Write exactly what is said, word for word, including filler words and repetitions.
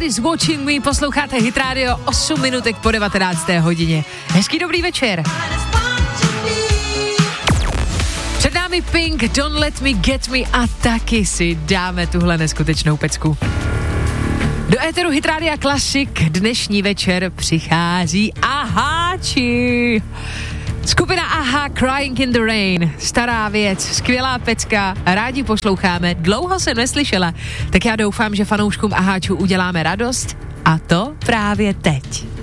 is Watching Me, posloucháte Hit Radio, osm minutek po devatenácté hodině. Hezký dobrý večer. Před námi Pink, Don't Let Me Get Me a taky si dáme tuhle neskutečnou pecku. Do éteru Hit Radia Classic dnešní večer přichází Aháči. Skupina Aha, Crying in the Rain, stará věc, skvělá pecka, rádi posloucháme, dlouho jsem neslyšela, tak já doufám, že fanouškům Aháčů uděláme radost a to právě teď.